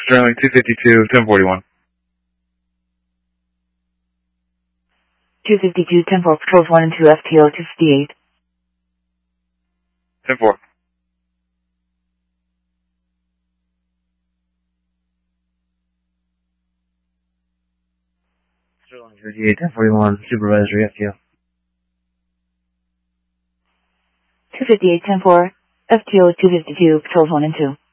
Sterling 252, 1041. 252, 10-4, patrols 1 and 2, FTO 258. 10-4. Sterling 58, 1041, supervisory FTO. 258, 10-4, FTO 252, patrols 1 and 2.